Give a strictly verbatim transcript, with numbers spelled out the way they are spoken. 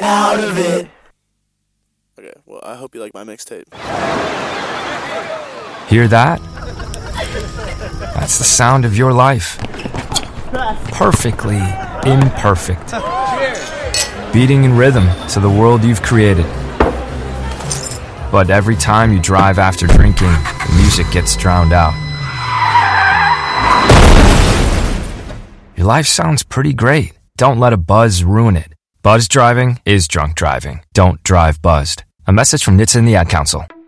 out of it. Okay, well, I hope you like my mixtape. Hear that? That's the sound of your life. Perfectly imperfect. Beating in rhythm to the world you've created. But every time you drive after drinking, the music gets drowned out. Your life sounds pretty great. Don't let a buzz ruin it. Buzz driving is drunk driving. Don't drive buzzed. A message from N H T S A and the Ad Council.